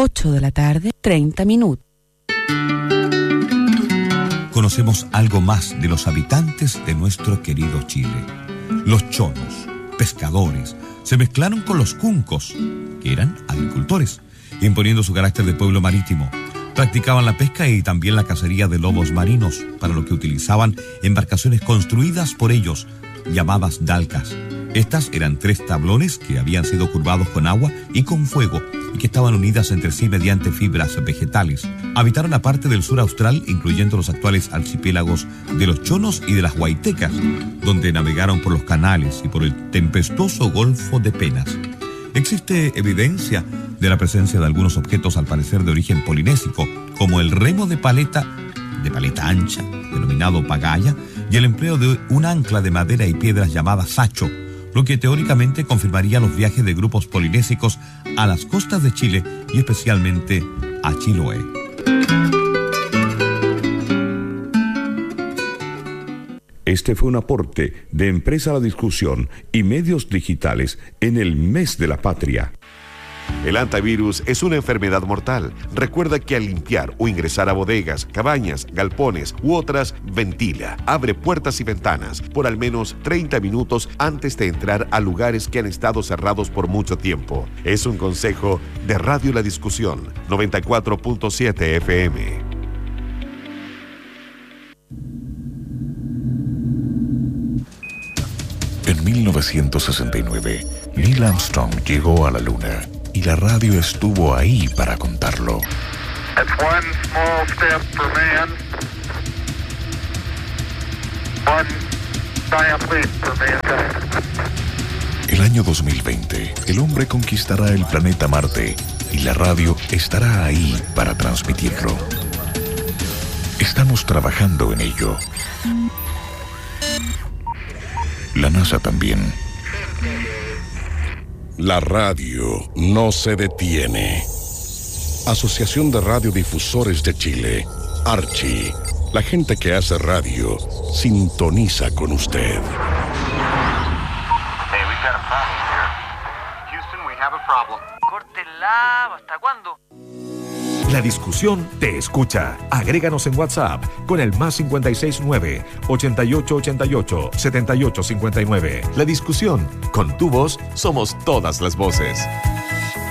8 de la tarde, 30 minutos. Conocemos algo más de los habitantes de nuestro querido Chile. Los chonos, pescadores, se mezclaron con los cuncos, que eran agricultores, imponiendo su carácter de pueblo marítimo. Practicaban la pesca y también la cacería de lobos marinos, para lo que utilizaban embarcaciones construidas por ellos, llamadas dalcas. Estas eran 3 tablones que habían sido curvados con agua y con fuego y que estaban unidas entre sí mediante fibras vegetales. Habitaron la parte del sur austral, incluyendo los actuales archipiélagos de los Chonos y de las Huaytecas, donde navegaron por los canales y por el tempestuoso Golfo de Penas. Existe evidencia de la presencia de algunos objetos al parecer de origen polinésico, como el remo de paleta ancha, denominado pagaya, y el empleo de un ancla de madera y piedras llamada sacho, lo que teóricamente confirmaría los viajes de grupos polinésicos a las costas de Chile y especialmente a Chiloé. Este fue un aporte de Empresa a la Discusión y Medios Digitales en el Mes de la Patria. El hantavirus es una enfermedad mortal. Recuerda que al limpiar o ingresar a bodegas, cabañas, galpones u otras, ventila, abre puertas y ventanas por al menos 30 minutos antes de entrar a lugares que han estado cerrados por mucho tiempo. Es un consejo de Radio La Discusión, 94.7 FM. En 1969, Neil Armstrong llegó a la Luna y la radio estuvo ahí para contarlo. That's one small step for man, one giant leap for mankind. El año 2020, el hombre conquistará el planeta Marte y la radio estará ahí para transmitirlo. Estamos trabajando en ello. La NASA también. La radio no se detiene. Asociación de Radiodifusores de Chile, Archi. La gente que hace radio sintoniza con usted. Hey, we've got a problem here. Houston, we have a problem. Córtenla, ¿hasta cuándo? La Discusión te escucha. Agréganos en WhatsApp con el +569 8888 7859. La Discusión, con tu voz somos todas las voces.